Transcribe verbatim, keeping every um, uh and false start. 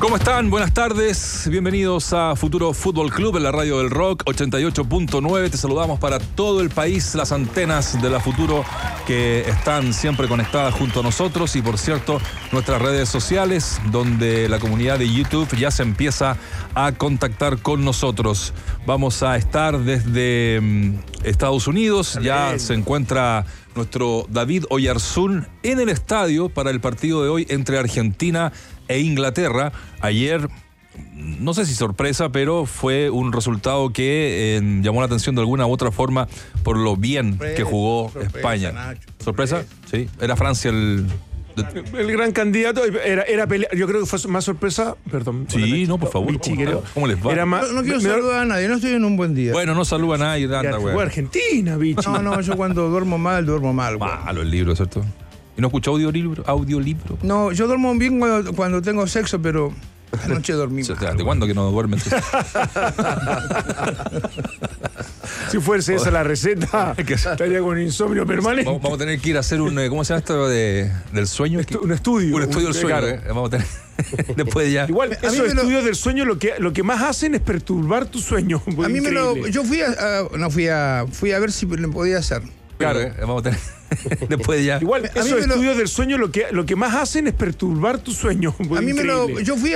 ¿Cómo están? Buenas tardes. Bienvenidos a Futuro Fútbol Club en la radio del Rock ochenta y ocho punto nueve. Te saludamos para todo el país, las antenas de la Futuro que están siempre conectadas junto a nosotros y, por cierto, nuestras redes sociales, donde la comunidad de YouTube ya se empieza a contactar con nosotros. Vamos a estar desde um, Estados Unidos. Ya se encuentra nuestro David Oyarzún en el estadio para el partido de hoy entre Argentina e Inglaterra. Ayer, no sé si sorpresa, pero fue un resultado que eh, llamó la atención de alguna u otra forma por lo bien sorpresa, que jugó sorpresa, España. Nacho, ¿Sorpresa? Sí. Era Francia el... El gran candidato era, era pelea. Yo creo que fue más sorpresa. Perdón. Sí, no, por favor. ¿Cómo, ¿Cómo, ¿Cómo les va? Era más, no, no quiero saludar a nadie, no estoy en un buen día. Bueno, no saluda a nadie. Anda, fue Argentina, bicho. No, no, yo cuando duermo mal, duermo mal. Malo el libro, ¿cierto? ¿Y no escuchó audiolibro? audiolibro? No, yo duermo bien cuando, cuando tengo sexo, pero anoche dormí mal. ¿De cuándo que no duermes? Si fuese esa la receta, estaría con insomnio permanente. Vamos, vamos a tener que ir a hacer un, ¿cómo se llama esto de, del sueño? Estu, un estudio. Un estudio del sueño, claro. ¿eh? Vamos a tener. Después ya. Igual, esos estudios lo... del sueño lo que, lo que más hacen es perturbar tu sueño. A mí me lo. Yo fui a, a. No fui a. Fui a ver si lo podía hacer. Claro, ¿eh? Vamos a tener. Después ya. Igual, esos estudios lo... del sueño lo que, lo que más hacen es perturbar tu sueño. A mí me lo. Yo fui a